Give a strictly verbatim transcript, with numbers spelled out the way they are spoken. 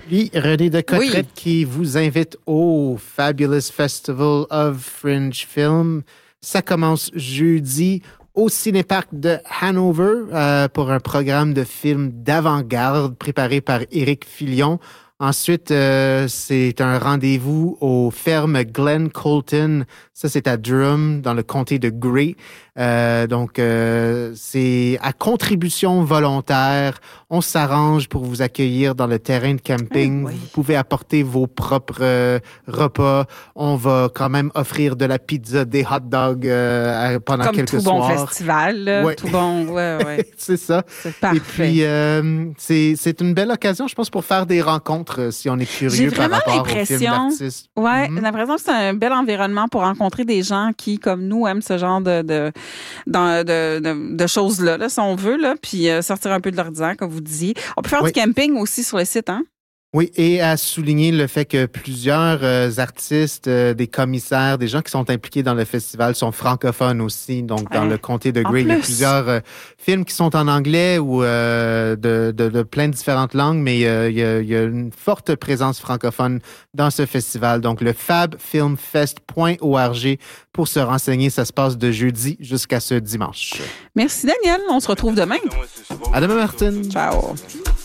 Puis René de Cotteret Oui. qui vous invite au Fabulous Festival of Fringe Film. Ça commence jeudi au Cinéparc de Hanover euh, pour un programme de films d'avant-garde préparé par Éric Filion. Ensuite, euh, c'est un rendez-vous aux fermes Glen Colton. Ça, c'est à Durham, dans le comté de Grey. Euh, donc, euh, c'est à contribution volontaire. On s'arrange pour vous accueillir dans le terrain de camping. Ah, oui. Vous pouvez apporter vos propres euh, repas. On va quand même offrir de la pizza, des hot dogs euh, pendant Comme quelques tout bon soirs. festival, là. Ouais. Tout bon, ouais, ouais. C'est ça. C'est parfait. Et puis, euh, c'est, c'est une belle occasion, je pense, pour faire des rencontres euh, si on est J'ai curieux par vraiment rapport aux films l'impression, d'artistes. ouais, Mhm. l'impression que c'est un bel environnement pour rencontrer des gens qui, comme nous, aiment ce genre de de de, de, de, de choses-là, là, si on veut, là, puis euh, sortir un peu de l'ordinaire, comme vous disiez. On peut faire Oui. du camping aussi sur le site, hein? Oui, et à souligner le fait que plusieurs euh, artistes, euh, des commissaires, des gens qui sont impliqués dans le festival sont francophones aussi. Donc, dans Ouais. le comté de En Grey, il y a plus. plusieurs euh, films qui sont en anglais ou euh, de, de, de plein de différentes langues, mais euh, il, y a, il y a une forte présence francophone dans ce festival. Donc, le fab film fest point org pour se renseigner. Ça se passe de jeudi jusqu'à ce dimanche. Merci, Daniel. On se retrouve demain. À demain, Martine. Ciao.